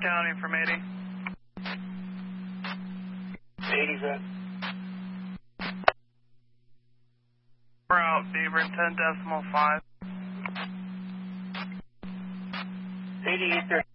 County from 80. 80's up. We're out, Beaver, 10.5. 80 Eastern.